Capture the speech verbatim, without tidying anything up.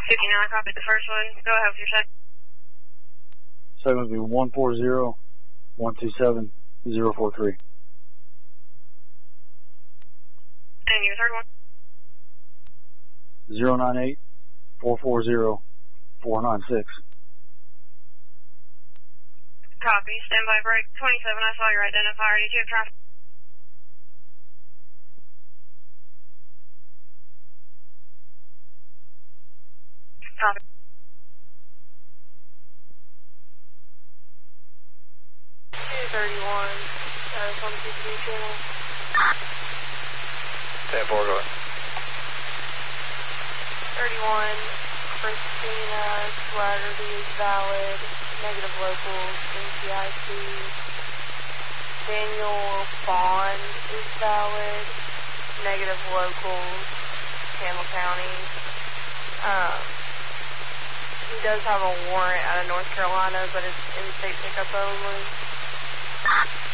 fifty-nine, copy the first one. Go ahead with your second. Second would be one four zero, one two seven, zero four three. And your third one? zero nine eight, four four zero, four nine six. Copy. Standby break. twenty-seven, I saw your identifier. Did you have traffic? Copy. two thirty-one, uh, on the P C B channel. ten four, go ahead. thirty-one, Christina Swaggerty is valid. Negative locals, N C I C. Daniel Bond is valid. Negative locals, Campbell County. Um, he does have a warrant out of North Carolina, but it's in-state pickup only.